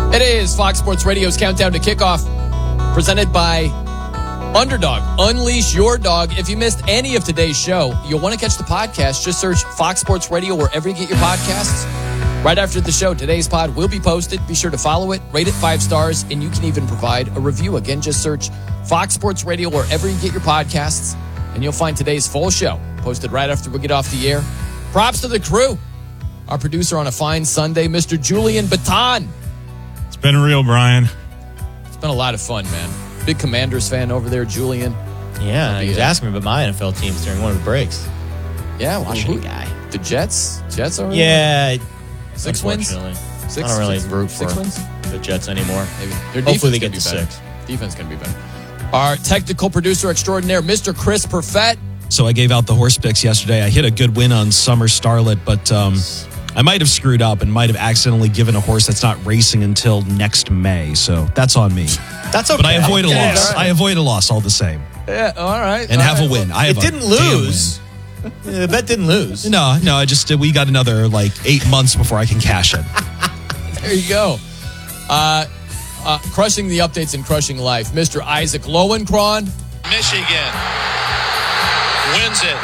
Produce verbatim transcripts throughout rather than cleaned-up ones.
It is Fox Sports Radio's Countdown to Kickoff, presented by Underdog. Unleash your dog. If you missed any of today's show, you'll want to catch the podcast. Just search Fox Sports Radio wherever you get your podcasts. Right after the show, today's pod will be posted. Be sure to follow it, rate it five stars, and you can even provide a review. Again, just search Fox Sports Radio wherever you get your podcasts, and you'll find today's full show posted right after we get off the air. Props to the crew. Our producer on a fine Sunday, Mister Julian Baton. It's been real, Brian. It's been a lot of fun, man. Big Commanders fan over there, Julian. Yeah, he was asking me about my N F L teams during one of the breaks. Yeah, Washington who, guy. The Jets? Jets over Yeah. there? Six wins? Six, Six, I don't really six, root six for wins? the Jets anymore. Maybe. Their Hopefully they get defense to gonna be six. better. Defense going to be better. Our technical producer extraordinaire, Mister Chris Perfett. So I gave out the horse picks yesterday. I hit a good win on Summer Starlet, but um, I might have screwed up and might have accidentally given a horse that's not racing until next May. So that's on me. That's okay. But I avoid a Yeah, loss. right. I avoid a loss all the same. Yeah, all right. And all have right. a win. I It have didn't a damn lose. The bet didn't lose. win. No, no. I just we got another like eight months before I can cash in. There you go. Uh, uh, crushing the updates and crushing life, Mister Isaac Lowenkron. Michigan wins it.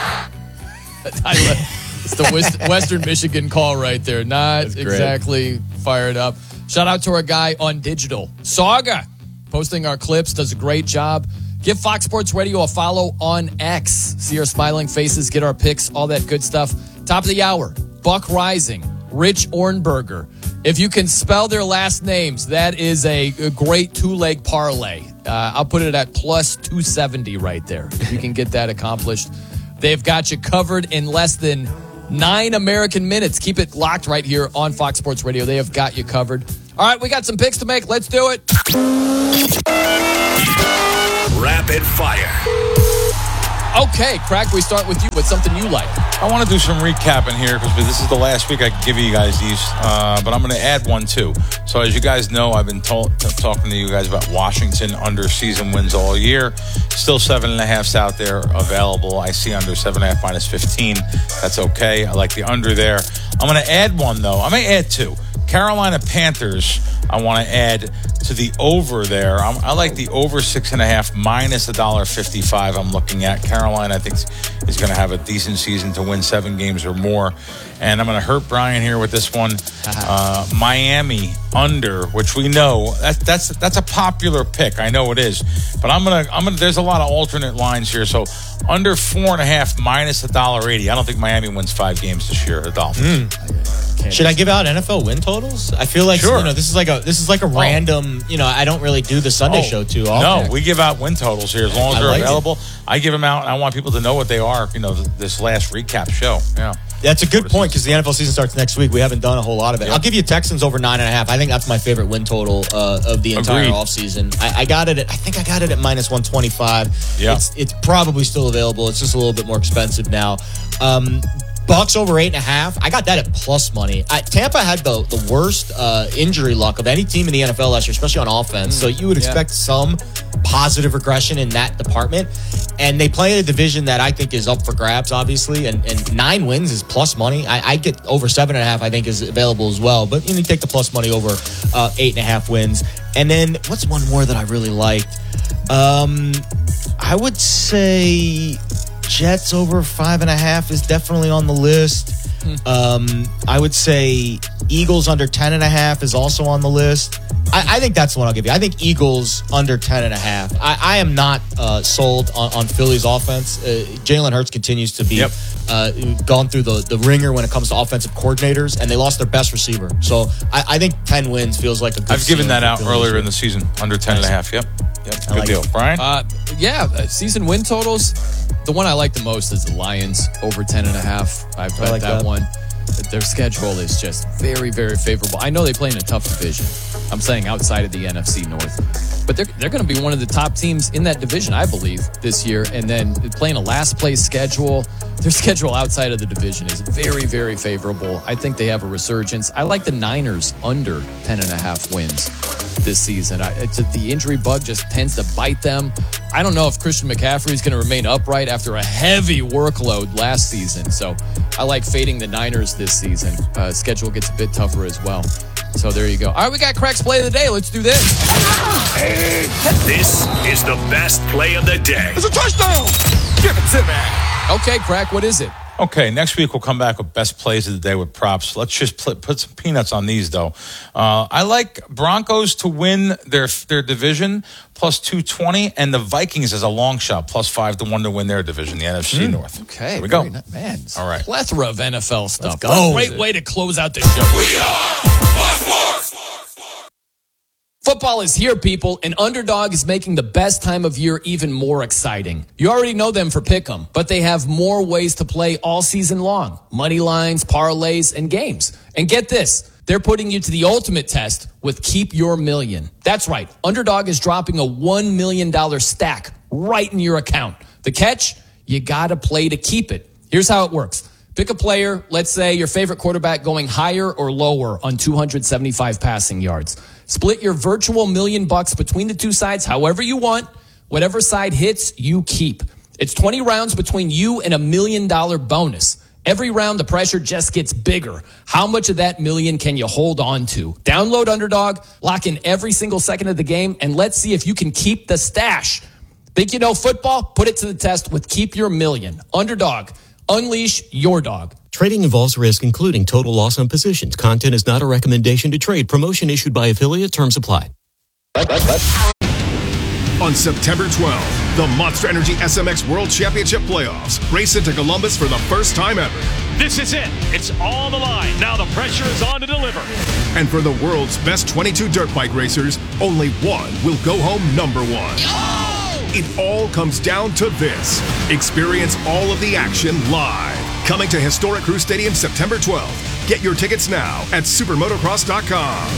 It's the West, Western Michigan call right there. Not great. exactly fired up. Shout out to our guy on digital, Saga, posting our clips, does a great job. Give Fox Sports Radio a follow on X. See our smiling faces, get our picks, all that good stuff. Top of the hour, Buck Rising, Rich Ornberger. If you can spell their last names, that is a, a great two-leg parlay. Uh, I'll put it at plus two seventy right there. If you can get that accomplished. They've got you covered in less than nine American minutes. Keep it locked right here on Fox Sports Radio. They have got you covered. All right, we got some picks to make. Let's do it. Rapid fire. Okay, Crack, we start with you with something you like. I want to do some recapping here because this is the last week I can give you guys these, uh, but I'm going to add one too. So as you guys know, I've been to- t- talking to you guys about Washington under season wins all year. Still seven and a halfs out there available. I see under seven and a half minus fifteen. That's okay. I like the under there. I'm going to add one though. I may add two. Carolina Panthers, I want to add to the over there. I'm, I like the over six and a half minus a dollar fifty-five. I'm looking at Carolina. I think is going to have a decent season to win seven games or more. And I'm going to hurt Brian here with this one. Uh, Miami under, which we know that, that's that's a popular pick. I know it is, but I'm gonna I'm gonna. There's a lot of alternate lines here. So under four and a half minus a dollar eighty. I don't think Miami wins five games this year. The Dolphins. Mm. Should I give out N F L win totals? I feel like Sure. you know this is like a this is like a Oh. random. You know, I don't really do the Sunday Oh, show too No, often. we give out win totals here as long as I they're like it. available. I give them out, and I want people to know what they are. You know, th- this last recap show. Yeah, That's a good point because the N F L season starts next week. We haven't done a whole lot of it. Yep. I'll give you Texans over nine and a half. I think that's my favorite win total uh, of the entire Agreed. offseason. I, I got it. At, I think I got it at minus one twenty five. Yeah. it's it's probably still available. It's just a little bit more expensive now. Um, Bucks over eight and a half. I got that at plus money. I, Tampa had the the worst uh, injury luck of any team in the N F L last year, especially on offense. So you would yeah. expect some positive regression in that department. And they play in a division that I think is up for grabs, obviously. And, and nine wins is plus money. I, I get over seven and a half. I think is available as well. But you know, you take the plus money over uh, eight and a half wins. And then what's one more that I really liked? Um, I would say Jets over five and a half is definitely on the list. Um, I would say Eagles under ten and a half is also on the list. I, I think that's the one I'll give you. I think Eagles under ten and a half. I, I am not uh, sold on, on Philly's offense. Uh, Jalen Hurts continues to be Yep. uh, gone through the, the ringer when it comes to offensive coordinators, and they lost their best receiver. So I, I think ten wins feels like a good I've given ceiling that for out Philly earlier this in the season. Under ten and a half. Yep, yep. I Good like deal, it. Brian. Uh, yeah, uh, season win totals. The one I like the most is the Lions over ten and a half. I bet like that, that. one. Their schedule is just very, very favorable. I know they play in a tough division. I'm saying outside of the N F C North. But they're, they're going to be one of the top teams in that division, I believe, this year. And then playing a last place schedule, their schedule outside of the division is very, very favorable. I think they have a resurgence. I like the Niners under ten and a half wins this season. I, it's, the injury bug just tends to bite them. I don't know if Christian McCaffrey is going to remain upright after a heavy workload last season. So I like fading the Niners this season. Uh, schedule gets a bit tougher as well. So there you go. All right, we got Crack's play of the day. Let's do this. This is the best play of the day. It's a touchdown. Give it to me. Okay, Crack, what is it? Okay, next week we'll come back with best plays of the day with props. Let's just put, put some peanuts on these, though. Uh, I like Broncos to win their their division, plus two twenty, and the Vikings as a long shot, plus five to one to win their division, the N F C mm, North. Okay, here we go. Nice. Man, all right. Plethora of N F L stuff. Let's go. Great way to close out the show. We are Sports. Football is here, people, and Underdog is making the best time of year even more exciting. You already know them for Pick'em, but they have more ways to play all season long. Money lines, parlays, and games. And get this, they're putting you to the ultimate test with Keep Your Million. That's right, Underdog is dropping a one million dollars stack right in your account. The catch? You gotta play to keep it. Here's how it works. Pick a player, let's say your favorite quarterback going higher or lower on two hundred seventy-five passing yards. Split your virtual million bucks between the two sides however you want. Whatever side hits, you keep. It's twenty rounds between you and a million dollar bonus. Every round, the pressure just gets bigger. How much of that million can you hold on to? Download Underdog, lock in every single second of the game, and let's see if you can keep the stash. Think you know football? Put it to the test with Keep Your Million. Underdog. Unleash your dog. Trading involves risk, including total loss on positions. Content is not a recommendation to trade. Promotion issued by affiliate. Terms apply. On September twelfth, the Monster Energy S M X World Championship Playoffs race into Columbus for the first time ever. This is it. It's all on the line. Now the pressure is on to deliver. And for the world's best twenty-two dirt bike racers, only one will go home number one. Oh! It all comes down to this. Experience all of the action live. Coming to historic Crew Stadium September twelfth. Get your tickets now at supermotocross dot com.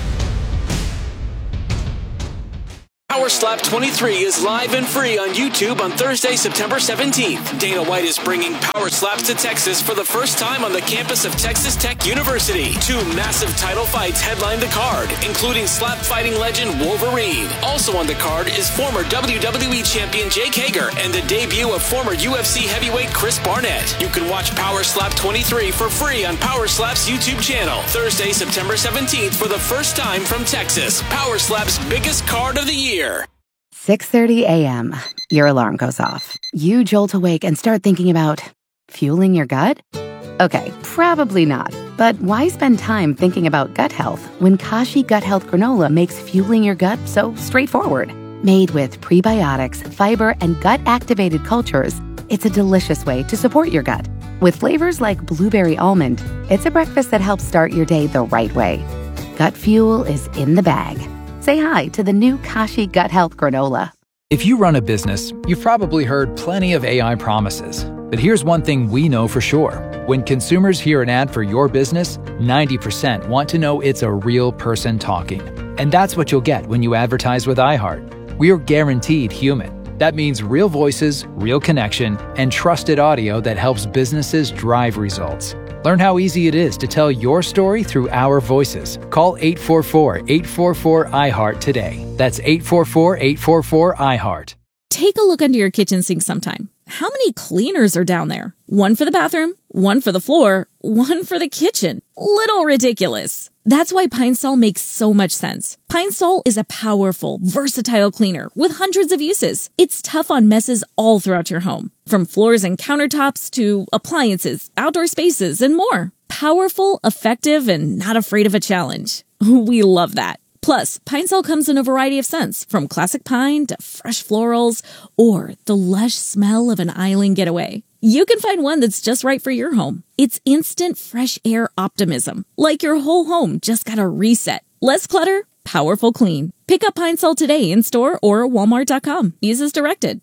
Power Slap twenty-three is live and free on YouTube on Thursday, September seventeenth. Dana White is bringing Power Slaps to Texas for the first time on the campus of Texas Tech University. Two massive title fights headline the card, including slap fighting legend Wolverine. Also on the card is former W W E champion Jake Hager and the debut of former U F C heavyweight Chris Barnett. You can watch Power Slap twenty-three for free on Power Slap's YouTube channel. Thursday, September seventeenth for the first time from Texas. Power Slap's biggest card of the year. six thirty a.m. Your alarm goes off. You jolt awake and start thinking about fueling your gut? Okay, probably not. But why spend time thinking about gut health when Kashi Gut Health Granola makes fueling your gut so straightforward? Made with prebiotics, fiber, and gut-activated cultures, it's a delicious way to support your gut. With flavors like blueberry almond, it's a breakfast that helps start your day the right way. Gut fuel is in the bag. Say hi to the new Kashi Gut Health Granola. If you run a business, you've probably heard plenty of A I promises. But here's one thing we know for sure. When consumers hear an ad for your business, ninety percent want to know it's a real person talking. And that's what you'll get when you advertise with iHeart. We are guaranteed human. That means real voices, real connection, and trusted audio that helps businesses drive results. Learn how easy it is to tell your story through our voices. Call eight four four, eight four four, I heart today. That's eight four four, eight four four, I heart. Take a look under your kitchen sink sometime. How many cleaners are down there? One for the bathroom, one for the floor, one for the kitchen. Little ridiculous. That's why Pine Sol makes so much sense. Pine Sol is a powerful, versatile cleaner with hundreds of uses. It's tough on messes all throughout your home, from floors and countertops to appliances, outdoor spaces, and more. Powerful, effective, and not afraid of a challenge. We love that. Plus, Pine Sol comes in a variety of scents, from classic pine to fresh florals or the lush smell of an island getaway. You can find one that's just right for your home. It's instant fresh air optimism, like your whole home just got a reset. Less clutter, powerful clean. Pick up Pine Sol today in store or walmart dot com. Use as directed.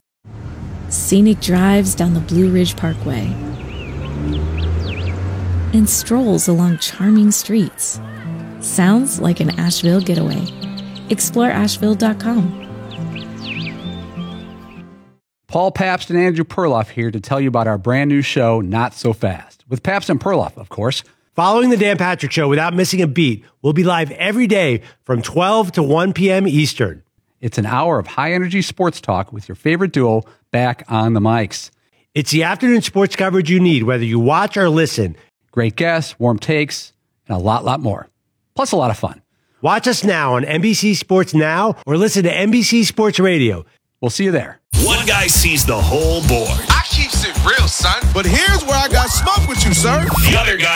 Scenic drives down the Blue Ridge Parkway and strolls along charming streets. Sounds like an Asheville getaway. explore asheville dot com. Paul Pabst and Andrew Perloff here to tell you about our brand new show, Not So Fast, with Pabst and Perloff, of course. Following the Dan Patrick Show without missing a beat, we'll be live every day from twelve to one p.m. Eastern. It's an hour of high-energy sports talk with your favorite duo back on the mics. It's the afternoon sports coverage you need, whether you watch or listen. Great guests, warm takes, and a lot, lot more. plus a lot of fun. Watch us now on N B C Sports Now or listen to N B C Sports Radio. We'll see you there. One guy sees the whole board. I keeps it real, son. But here's where I got smoke with you, sir. The other guy